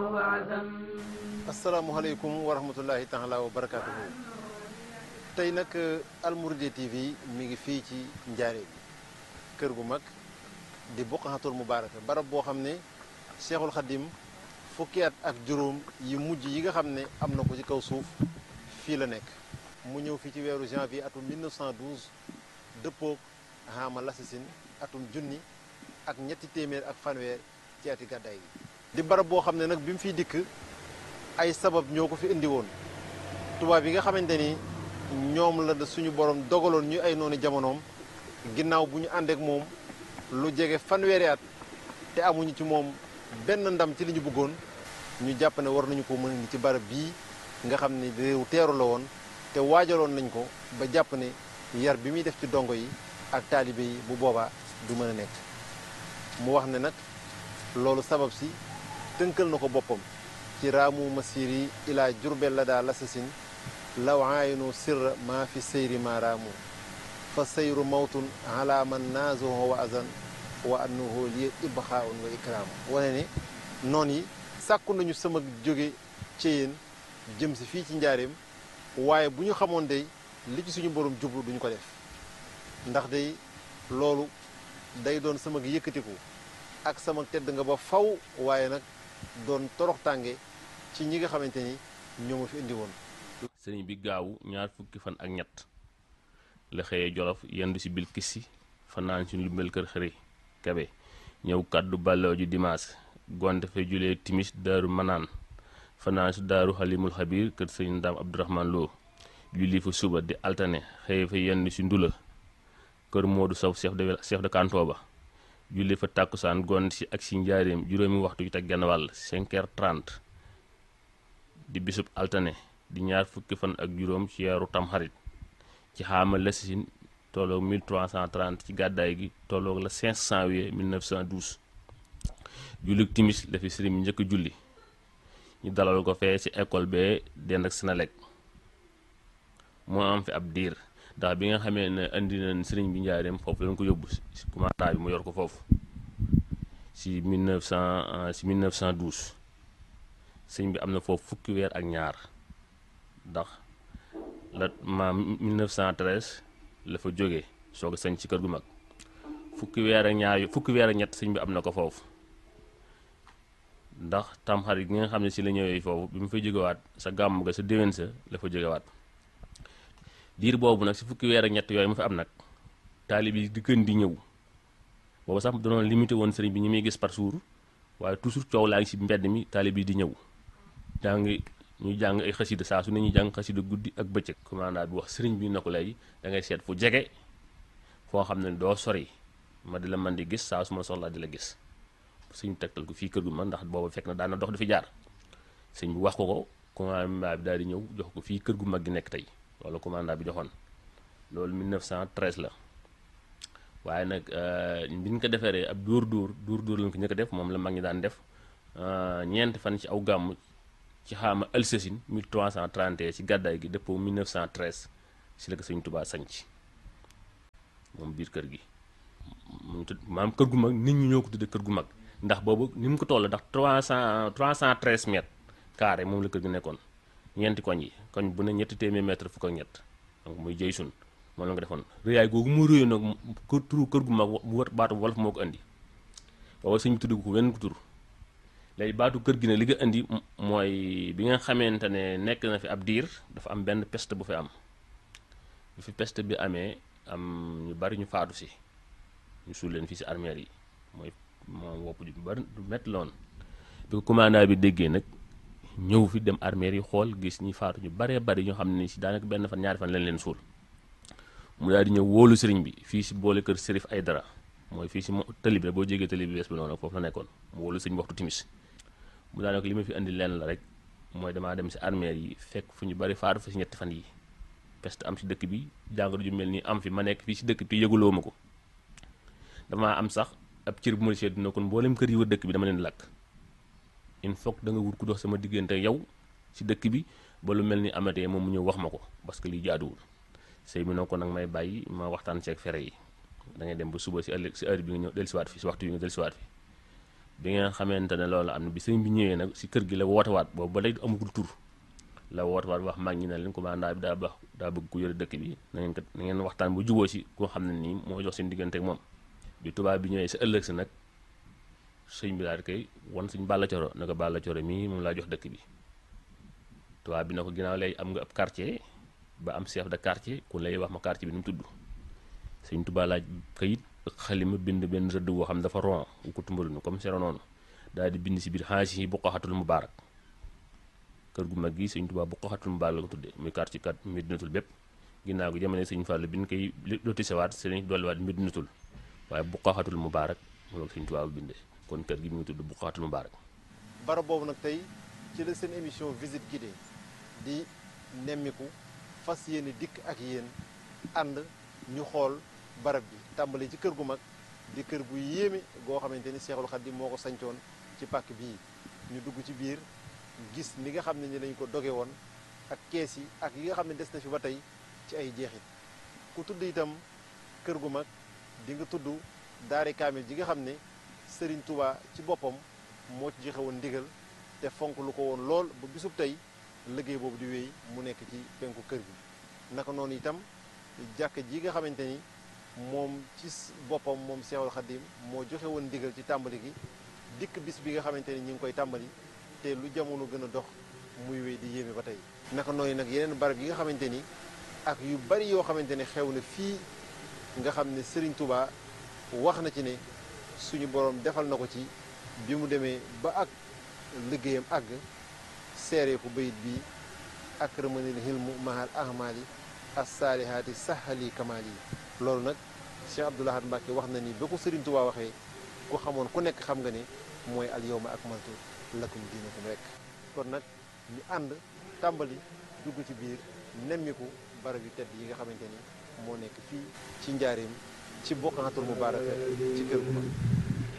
asalaamualeykum wa rahmatullahi taala wa barakatuhu. tey nag Almouridiyyah TV mi ngi fii ci Njaaréem kër gu mag di Buqatul Mubaaraka, barab boo xam ne Cheikhul Khadim fukki at ak juróom yi mujj yi nga xam ne am na ko ci kaw suuf fii la nekk. mu ñëw fii ci weeru janvier atum 1912 dëppoog Haama Lasasin atum junni ak ñetti téeméer ak fanweer ci ati gàddaay gi. di barab boo xam ne nag bi mu fiy dikk ay sabab ñoo ko fi indi woon. tubaab yi nga xamante ni ñoom la suñu borom dogaloon ñu ay noonu jamonoom, ginnaaw bu ñu àndeek moom lu jege fanweeri at te amuñu ci moom benn ndam ci li ñu bëggoon, ñu jàpp ne war nañu ko mën indi ci barab bii nga xam ne réew teeru la woon te waajaloon nañ ko ba jàpp ne yar bi muy def ci dongo yi ak taalibe yi bu boobaa du mën a nekk. mu wax ne nag loolu sabab si tënkal na ko boppam ci raamu masiri ilaa jurbel la daa lasasin law aayinu sirra maa fi seyri ma raamu fa seyru mawtun ala man naazuhu wa azan wa annahu li ibxaaun wa ikraamu. wane ne noon yi sàkku nañu sama jóge ci yéen jëm si fii ci njaareem, waaye bu ñu xamoon day li ci suñu borom jublu duñu ko def, ndax day loolu day doon sama yëkkatiku ak sama tedd nga ba faw, waaye nag doon torox tànge ci ñi nga xamante ni ñoo ma fi indi woon. sëriñ bi gaawu ñaar fukki fan ak ñett la xëyee Jolof yendu si bil kissi fanaan si lumbel kër xëri kabe ñëw kàddu bàlloo ji dimaas gonte fa julee timis daaru manaan fanaan si daaru xalimul xabiir kër sëriñ Ndaam Abdourahman Lo julli fa suba di altane xëye fa yendu si ndula kër Moodu Sow chef de canton ba julli fa tàkkusaan gonte si ak si njaareem juróomi waxtu yu teg genn wàll 5h30 di bisub altane di ñaar fukki fan ak juróom ci weeru tamxarit ci Haama Lasasin tolloog 1330 ci gàddaay gi tolloog la 5 janvier 1912 jullit timis la fi sëriñ bi njëkk julli ñu dalal ko fee ci école bee dend ak Senelec moo am fi ab diir ndax bi nga xamee ne indi nañ sëriñ bi njaareem foofu lañ ko yóbbu ci commandant bi mu yor ko foofu ci 1912 sëriñ bi am na foofu fukki weer ak ñaar ndax la maam 1913 la fa jógee soog a sañ ci kër gu mag fukki weer ak ñett sëriñ bi am na ko foofu ndax tamxarit gi nga xam ne si la ñëwee foofu bi mu fay jógewaat sa gàmm ga sa déwén sa la fa jógewaat diir boobu nag si fukki weer ak ñett yooyu mu fi am nag taalib yi di gën di ñëw boobu sax danoon limité woon sëriñ bi ñi muy gis par jour, waaye toujours coow laa ngi si mbedd mi taalib yi di ñëw ñuy jàng ay xasida saa su ne ñuy jàng xasida guddi ak bëccëg. commandant bi wax sëriñ bi na ko léegi da ngay seet fu jege foo xam ne doo sori ma di la man di gis saa su ma soxlaa di la gis suñu tegtal ko fii kër gu ma ndax booba fekk na daana dox di fi jaar sëñ bi wax ko commandant bi daal di ñëw jox ko fii kër gu mag gi nekk tey loolu commandant bi joxoon loolu 1913 la. waaye nag bi ñu ko deferee ab dóor lañ ko njëkk a def moom la mag ñi daan def ñeenti fan ci aw gàmm ci Haama Lasasin 1331 ci gàddaay gi dëppoo 1913 ci la ko sëñ Tuubaa sañc moom biir kër gi maam kër gu mag nit ñi ñoo ko tudde kër gu mag ndax boobu ni mu ko toll ndax 313 mètres carré moom la kër gi nekkoon ñeenti koñ yi koñ bu ne ñetti téeméer mètre fukk ak ñett donc muy jëy sun moom la nga defoon rëyaay googu mu réyoon nag turu kër gu mag mu wër baatu wolof moo ko indi booba sëñ bi tudd ko wenn ko tur léegi baatu kër gi ne li nga indi mooy bi nga xamante ne nekk na fi ab diir dafa am benn peste bu fi am bu fi peste bi amee am ñu bari ñu faatu si ñu suul leen fii si armeer yi mooy moom wopp ju bari du métti loon bi ko commandant bi déggee nag ñëw fi dem armeer yi xool gis ñi faatu ñu baree bari ñoo xam ne si daanaka benn fan ñaari fan lañ leen suul mu daal di ñëw wóolu sëriñ bi fii si boole kër Serif Aydara mooy fii si tëli bi boo jégee tëli bi bees bi noonu foofu la nekkoon mu wóolu sëriñ waxtu timis mu daanaka li ma fi indi lenn la rek mooy damaa dem si armeer yi fekk fu ñu bari faatu fa si ñetti fan yi peste am si dëkk bi jàngoro ju mel nii am fi ma nekk fii si dëkk bi yëguloo ma ko damaa am sax ab cër bu ma seet dina kon mboolem kër yi wër dëkk bi dama leen lakk il faut da nga wut ku dox sama diggante yow si dëkk bi ba lu mel ni amatee moom mu ñëw wax ma ko parce que lii jaaduwul sëy bi noo ko nag may bàyyi ma waxtaan ceeg fere yi da ngay dem ba suba si ëllëg si heure bi nga ñëw dellusiwaat fi si waxtu bi nga dellusiwaat fi bi nga xamante ne loolu am na bi sëñ bi ñëwee nag si kër gi la wootewaat boobu ba léegi amagul tur la wootewaat wax mag ñi ne leen commandant bi daa bëgg ku yore dëkk bi na ngeen waxtaan bu juboo si koo xam ne nii moo jox seen diggante ak moom bi tubaab bi ñëwee sa ëllëg si nag sëñ bi daal di koy wan suñ Balla Coro ne ko Balla Coro mii moom laa jox dëkk bi tubaab bi na ko ginnaaw lay am nga ab quartier ba am chef de quartier ku lay wax ma quartier bi nu mu tudd sëñ Tuubaa laaj kayit ak xalima bind benn rëdd boo xam dafa ron bu ko tumbalu comme sero noonu daal di bind si biir xaasi yi Buqaxatul Mubaarak kër gu mag gi sëñ Tuubaa Buqaxatul Mubaarak la ko tuddee muy quartier kat Medinatul bépp ginnaaw gi jamono sëñ Fallu bi ñu koy lotisewaat sëñ dolliwaat Medinatul waaye Buqaxatul Mubaarak loolu sëñ Tuubaa bu bindee kon kër gi mu ngi tudd Buqaxatul Mubaarak. barab boobu nag tey ci la seen émission visite guidée di nemmiku fas yéene dikk ak yéen ànd ñu xool barab bi tàmbali ci kër gu mag di kër gu yéeme goo xamante ni Seexul Xadiim moo ko sancoon ci pàkk bii ñu dugg ci biir gis ni nga xam ne ni lañ ko doge woon ak kees yi ak yi nga xam ne des na fi ba tey ci ay jeexit ku tudd itam kër gu mag di nga tudd daari kaamil ji nga xam ne Serigne Touba ci boppam moo ci joxe woon ndigal te fonk lu ko woon lool ba bisub tey liggéey boobu di wéy mu nekk ci penku kër gi naka noonu itam jàkk ji nga xamante ni moom ci boppam moom Seexul Xadiim moo joxe woon ndigal ci tàmbali gi dikk bis bi nga xamante ni ñi ngi koy tàmbali te lu jamono gën a dox muy wéy di yéeme ba tey naka noonu nag yeneen barab yi nga xamante ni ak yu bari yoo xamante ne xew na fii nga xam ne Serigne Touba wax na ci ne suñu borom defal na ko ci bi mu demee ba ak liggéeyam àgg seeree ko bayit bi ak rëmanil hilmu mahal ahmali as-saalihaati sahali kamaal yi loolu nag Cheikh Abdoul Ahad Mbacké wax na ni ba ko Serigne Touba waxee ku xamoon ku nekk xam nga ne mooy al yawma akmaltu lakum diinakum rek kon nag ñu ànd tàmbali dugg ci biir nemmiku barab yu tedd yi nga xamante ni moo nekk fii ci njaareem ci Buqaxatul Mubaaraka ci kër gu mag